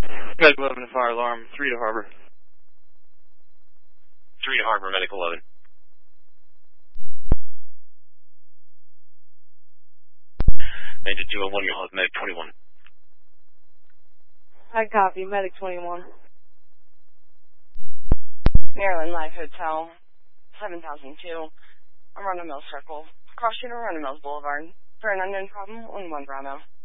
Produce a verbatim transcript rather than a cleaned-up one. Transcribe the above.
Medic eleven to fire alarm, three to Harbor. three to Harbor, Medic eleven. Major two oh one, you'll have Medic twenty-one. I copy, Medic twenty-one. Maryland Life Hotel, seven thousand two, Arundel Mills Circle, cross street Arundel Mills Boulevard, for an unknown problem on one Bravo.